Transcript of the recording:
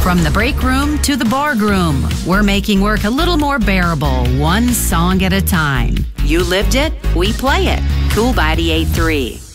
From the break room to the bar room, we're making work a little more bearable, one song at a time. You lived it, we play it. Cool 98.3.